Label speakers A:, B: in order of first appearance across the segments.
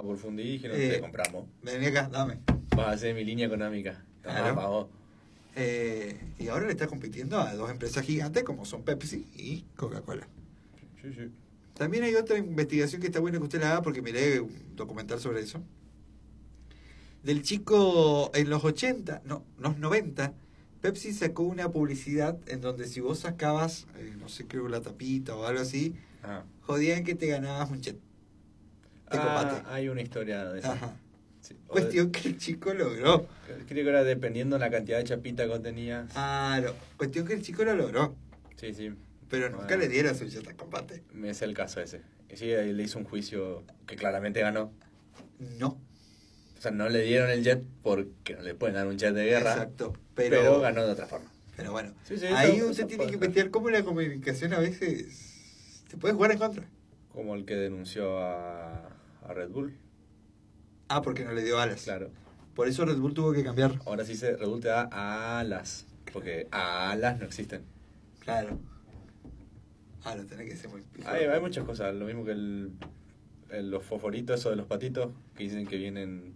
A: confundí y dijeron, te compramos.
B: Vení acá, dame.
A: Vas a hacer mi línea económica.
B: Claro.
A: Pagó.
B: Y ahora le está compitiendo a dos empresas gigantes como son Pepsi y Coca-Cola.
A: Sí.
B: También hay otra investigación que está buena que usted la haga porque miré un documental sobre eso. Del chico en los 80, no, los 90, Pepsi sacó una publicidad en donde si vos sacabas, no sé, creo la tapita o algo así, jodían que te ganabas un jet de combate.
A: Hay una historia de eso.
B: Ajá.
A: Sí.
B: Cuestión que el chico logró.
A: Creo que era dependiendo de la cantidad de chapita que tenías.
B: No. Cuestión que el chico lo logró.
A: Sí.
B: Pero nunca le dieron su jet de combate.
A: Me es el caso ese. Sí, le hizo un juicio que claramente ganó.
B: No.
A: O sea, no le dieron el jet porque no le pueden dar un jet de guerra.
B: Exacto.
A: Pero ganó de otra forma.
B: Pero bueno,
A: sí,
B: ahí
A: eso
B: usted tiene que investigar cómo la comunicación a veces te puede jugar en contra.
A: Como el que denunció a Red Bull.
B: Porque no le dio alas.
A: Claro.
B: Por eso Red Bull tuvo que cambiar.
A: Ahora sí Red Bull te da alas. Porque alas no existen.
B: Claro. Lo tenés que ser muy...
A: Hay muchas cosas. Lo mismo que los fosforitos, eso de los patitos, que dicen que vienen,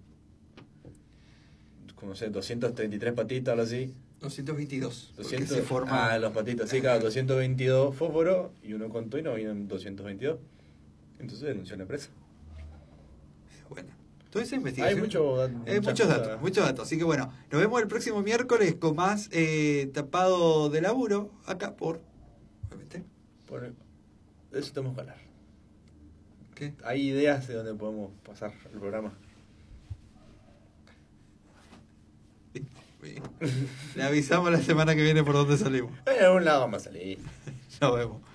A: como sé, 233 patitos, algo así.
B: 222.
A: 200,
B: se forma...
A: los patitos. Sí, claro, 222 fósforos y uno con y no vienen 222. Entonces denunció a la empresa.
B: Bueno. Toda esa investigación.
A: Hay
B: muchos datos. Así que bueno, nos vemos el próximo miércoles con más tapado de laburo acá obviamente.
A: Bueno, de eso tenemos que hablar.
B: ¿Qué?
A: Hay ideas de dónde podemos pasar el programa.
B: Le avisamos la semana que viene por dónde salimos.
A: En algún lado vamos a salir.
B: Nos vemos.